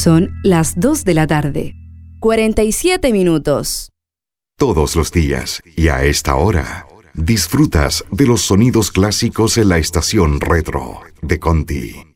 Son las 2 de la tarde. 47 minutos. Todos los días y a esta hora, disfrutas de los sonidos clásicos en la estación retro de Conti.